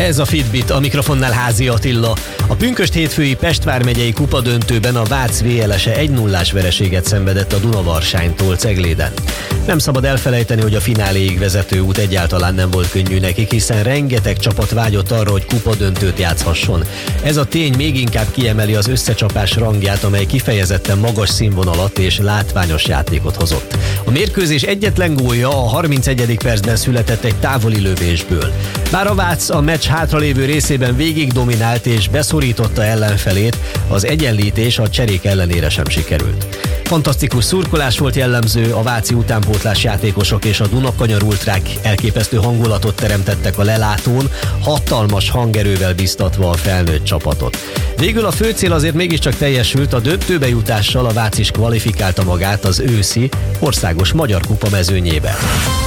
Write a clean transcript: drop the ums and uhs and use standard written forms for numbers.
Ez a Fitbit, a mikrofonnál Házi Attila. A pünkösd hétfői Pest vármegyei kupadöntőben a Vác VLS-e 1-0-ás vereséget szenvedett a Dunavarsánytól Cegléden. Nem szabad elfelejteni, hogy a fináléig vezető út egyáltalán nem volt könnyű nekik, hiszen rengeteg csapat vágyott arra, hogy kupadöntőt játszhasson. Ez a tény még inkább kiemeli az összecsapás rangját, amely kifejezetten magas színvonalat és látványos játékot hozott. A mérkőzés egyetlen gólja a 31. percben született egy távoli lövésből. Bár a Vác a meccs hátralévő részében végig dominált és beszorította ellenfelét, az egyenlítés a cserék ellenére sem sikerült. Fantasztikus szurkolás volt jellemző, a váci utánpótlás játékosok és a Dunakanyar ultrák elképesztő hangulatot teremtettek a lelátón, hatalmas hangerővel biztatva a felnőtt csapatot. Végül a fő cél azért mégiscsak teljesült, a döntőbe jutással a Vác is kvalifikálta magát az őszi országos magyar kupa mezőnyébe.